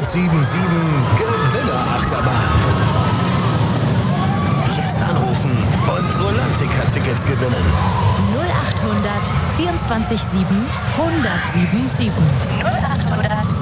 1077 Gewinnerachterbahn. Jetzt anrufen und Rolantica-Tickets gewinnen. 0800 24 7 1077. 0800